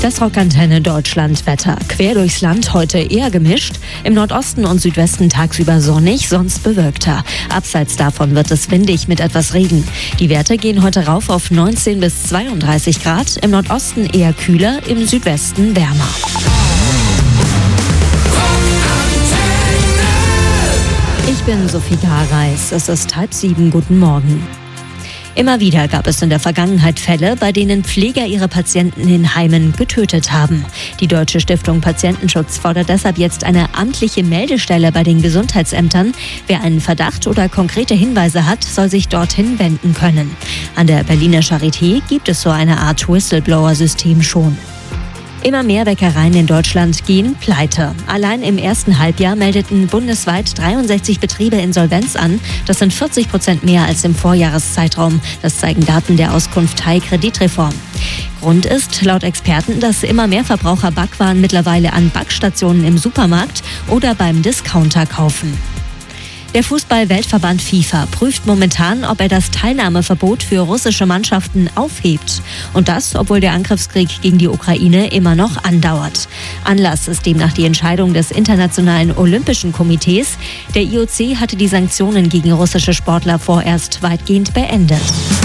Das Rockantenne Deutschland Wetter. Quer durchs Land heute eher gemischt. Im Nordosten und Südwesten tagsüber sonnig, sonst bewölkter. Abseits davon wird es windig mit etwas Regen. Die Werte gehen heute rauf auf 19 bis 32 Grad. Im Nordosten eher kühler, im Südwesten wärmer. Ich bin Sophie Gareis. Es ist 6:30. Guten Morgen. Immer wieder gab es in der Vergangenheit Fälle, bei denen Pfleger ihre Patienten in Heimen getötet haben. Die Deutsche Stiftung Patientenschutz fordert deshalb jetzt eine amtliche Meldestelle bei den Gesundheitsämtern. Wer einen Verdacht oder konkrete Hinweise hat, soll sich dorthin wenden können. An der Berliner Charité gibt es so eine Art Whistleblower-System schon. Immer mehr Bäckereien in Deutschland gehen pleite. Allein im ersten Halbjahr meldeten bundesweit 63 Betriebe Insolvenz an. Das sind 40% mehr als im Vorjahreszeitraum. Das zeigen Daten der Auskunft Hai Kreditreform. Grund ist laut Experten, dass immer mehr Verbraucher Backwaren mittlerweile an Backstationen im Supermarkt oder beim Discounter kaufen. Der Fußball-Weltverband FIFA prüft momentan, ob er das Teilnahmeverbot für russische Mannschaften aufhebt. Und das, obwohl der Angriffskrieg gegen die Ukraine immer noch andauert. Anlass ist demnach die Entscheidung des Internationalen Olympischen Komitees. Der IOC hatte die Sanktionen gegen russische Sportler vorerst weitgehend beendet.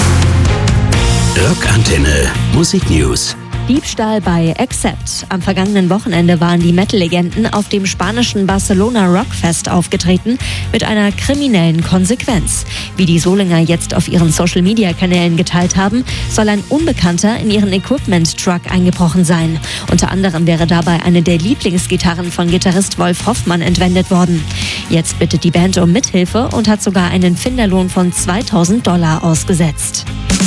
Rockantenne Musik News. Diebstahl bei Accept. Am vergangenen Wochenende waren die Metal-Legenden auf dem spanischen Barcelona Rockfest aufgetreten mit einer kriminellen Konsequenz. Wie die Solinger jetzt auf ihren Social-Media-Kanälen geteilt haben, soll ein Unbekannter in ihren Equipment-Truck eingebrochen sein. Unter anderem wäre dabei eine der Lieblingsgitarren von Gitarrist Wolf Hoffmann entwendet worden. Jetzt bittet die Band um Mithilfe und hat sogar einen Finderlohn von $2.000 ausgesetzt.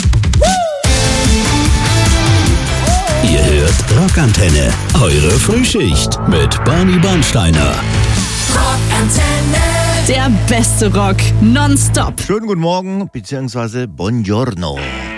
Ihr hört Rockantenne, eure Frühschicht mit Barney Bernsteiner. Rockantenne, der beste Rock, nonstop. Schönen guten Morgen bzw. Buongiorno.